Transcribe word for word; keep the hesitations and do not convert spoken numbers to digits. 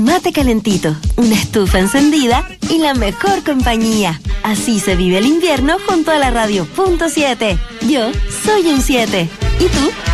mate calentito, una estufa encendida y la mejor compañía. Así se vive el invierno junto a la radio punto siete. Yo soy un siete. ¿Y tú?